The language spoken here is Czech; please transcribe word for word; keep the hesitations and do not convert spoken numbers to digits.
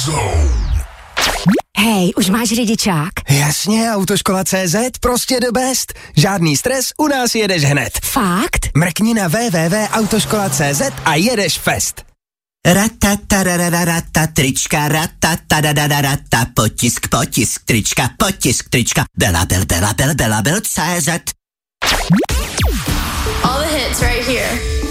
Hej, už máš řidičák? Jasně, Autoškola C Z, prostě the best. Žádný stres, u nás jedeš hned. Fakt? Mrkni na w w w tečka autoškola tečka c z a jedeš fest. Ratatarararata trička, ratatarararata potisk, potisk trička, potisk trička, Bela Bel, Bela Bel, Bela Bel C Z. All the hits right here.